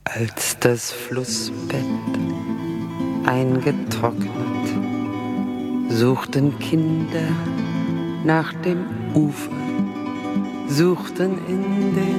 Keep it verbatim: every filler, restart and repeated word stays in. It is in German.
Als das Flussbett eingetrocknet, suchten Kinder nach dem Ufer, suchten in den